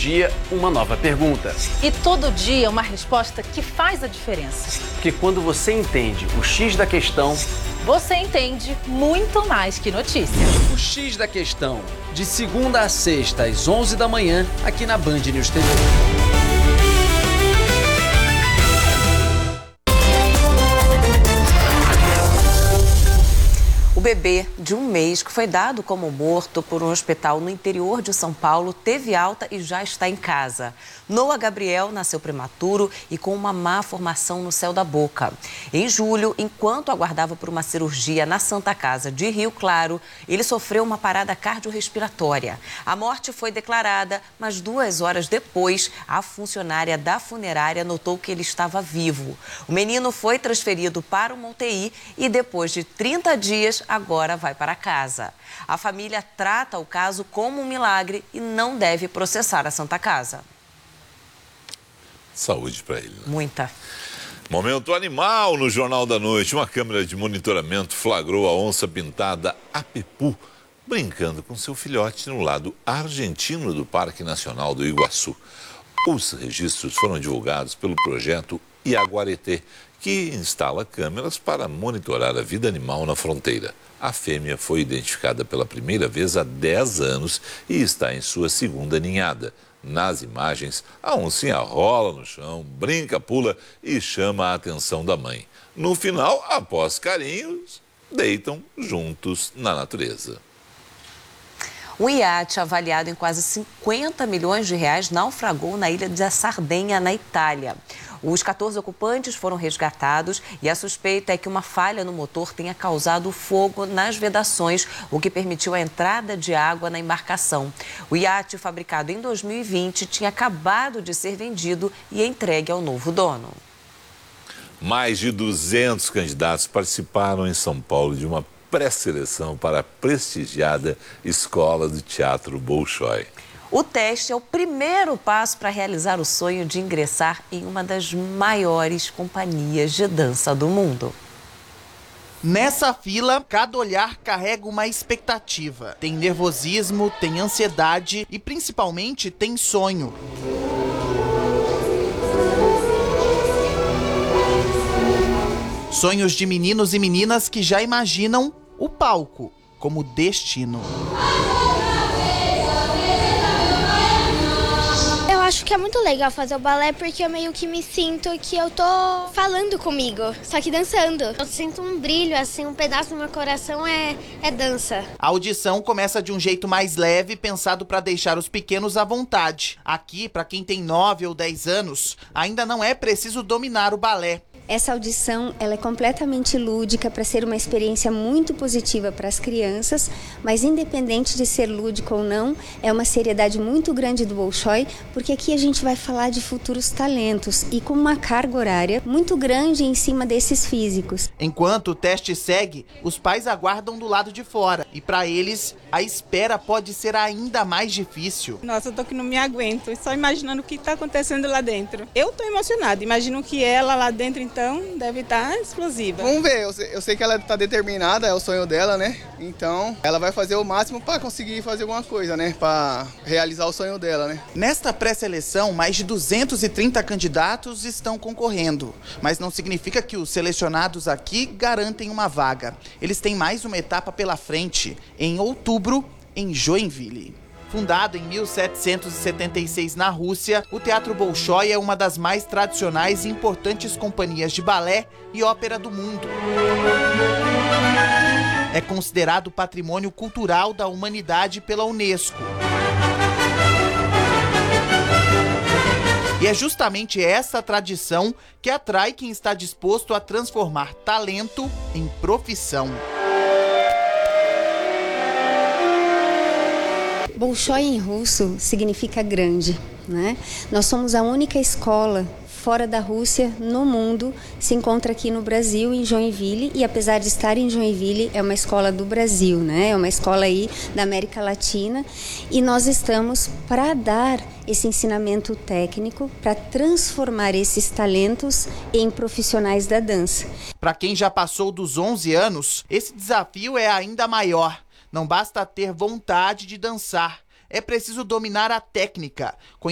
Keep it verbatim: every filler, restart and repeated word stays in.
dia, uma nova pergunta. E todo dia uma resposta que faz a diferença. Porque quando você entende o X da questão, você entende muito mais que notícia. o X da questão, de segunda a sexta, às onze da manhã, aqui na Band News T V. O bebê de um mês que foi dado como morto por um hospital no interior de São Paulo teve alta e já está em casa. Noah Gabriel nasceu prematuro e com uma má formação no céu da boca. Em julho, enquanto aguardava por uma cirurgia na Santa Casa de Rio Claro, ele sofreu uma parada cardiorrespiratória. A morte foi declarada, mas duas horas depois, a funcionária da funerária notou que ele estava vivo. O menino foi transferido para uma U T I e depois de trinta dias, agora vai para casa. A família trata o caso como um milagre e não deve processar a Santa Casa. Saúde para ele. Né? Muita. Momento animal no Jornal da Noite. Uma câmera de monitoramento flagrou a onça pintada Apepu brincando com seu filhote no lado argentino do Parque Nacional do Iguaçu. Os registros foram divulgados pelo projeto Iaguareté, que instala câmeras para monitorar a vida animal na fronteira. A fêmea foi identificada pela primeira vez há dez anos e está em sua segunda ninhada. Nas imagens, a oncinha rola no chão, brinca, pula e chama a atenção da mãe. No final, após carinhos, deitam juntos na natureza. Um iate avaliado em quase cinquenta milhões de reais naufragou na ilha de Sardenha, na Itália. Os quatorze ocupantes foram resgatados e a suspeita é que uma falha no motor tenha causado fogo nas vedações, o que permitiu a entrada de água na embarcação. O iate, fabricado em dois mil e vinte, tinha acabado de ser vendido e entregue ao novo dono. Mais de duzentos candidatos participaram em São Paulo de uma pré-seleção para a prestigiada Escola do Teatro Bolshoi. O teste é o primeiro passo para realizar o sonho de ingressar em uma das maiores companhias de dança do mundo. Nessa fila, cada olhar carrega uma expectativa. Tem nervosismo, tem ansiedade e principalmente tem sonho. Sonhos de meninos e meninas que já imaginam o palco como destino. Eu acho que é muito legal fazer o balé porque eu meio que me sinto que eu tô falando comigo, só que dançando. Eu sinto um brilho, assim, um pedaço do meu coração é, é dança. A audição começa de um jeito mais leve, pensado para deixar os pequenos à vontade. Aqui, para quem tem nove ou dez anos, ainda não é preciso dominar o balé. Essa audição ela é completamente lúdica para ser uma experiência muito positiva para as crianças, mas independente de ser lúdico ou não, é uma seriedade muito grande do Bolshoi, porque aqui a gente vai falar de futuros talentos e com uma carga horária muito grande em cima desses físicos. Enquanto o teste segue, os pais aguardam do lado de fora e para eles a espera pode ser ainda mais difícil. Nossa, eu tô que não me aguento, só imaginando o que está acontecendo lá dentro. Eu tô emocionada, imagino que ela lá dentro então deve estar explosiva. Vamos ver, eu sei, eu sei que ela está determinada, é o sonho dela, né? Então ela vai fazer o máximo para conseguir fazer alguma coisa, né? Para realizar o sonho dela, né? Nesta pré-seleção, mais de duzentos e trinta candidatos estão concorrendo, mas não significa que os selecionados aqui garantem uma vaga. Eles têm mais uma etapa pela frente, em outubro, em Joinville. Fundado em mil setecentos e setenta e seis na Rússia, o Teatro Bolshoi é uma das mais tradicionais e importantes companhias de balé e ópera do mundo. É considerado patrimônio cultural da humanidade pela Unesco. E é justamente essa tradição que atrai quem está disposto a transformar talento em profissão. Bolshoi em russo significa grande, né? Nós somos a única escola fora da Rússia no mundo, se encontra aqui no Brasil, em Joinville, e apesar de estar em Joinville, é uma escola do Brasil, né? É uma escola aí da América Latina, e nós estamos para dar esse ensinamento técnico, para transformar esses talentos em profissionais da dança. Para quem já passou dos onze anos, esse desafio é ainda maior. Não basta ter vontade de dançar, é preciso dominar a técnica,